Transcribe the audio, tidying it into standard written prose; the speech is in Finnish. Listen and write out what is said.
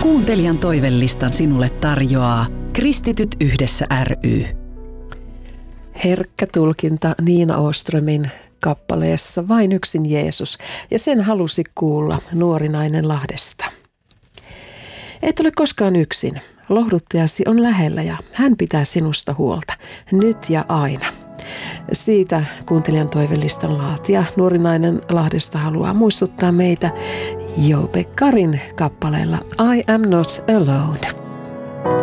Kuuntelijan toivelistan sinulle tarjoaa Kristityt yhdessä ry. Herkkä tulkinta Niina Åströmin kappaleessa Vain yksin Jeesus, ja sen halusi kuulla nuori nainen Lahdesta. Et ole koskaan yksin. Lohduttajasi on lähellä ja hän pitää sinusta huolta, nyt ja aina. Siitä kuuntelijan toivelistan laatija nuori nainen Lahdesta haluaa muistuttaa meitä Joe Beckarin kappaleella I am not alone.